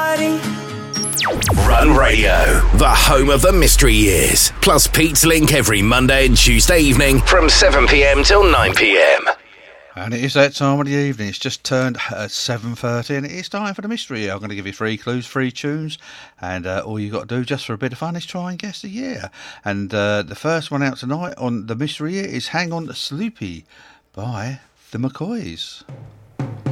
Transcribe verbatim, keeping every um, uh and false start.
everybody. Run Radio, the home of the mystery years. Plus Pete's Link every Monday and Tuesday evening from seven p.m. till nine p.m. And it is that time of the evening. It's just turned uh, seven thirty and it is time for the mystery year. I'm going to give you three clues, three tunes, and uh, all you got to do just for a bit of fun is try and guess the year. And uh, the first one out tonight on the mystery year is Hang On to Sloopy by the McCoys.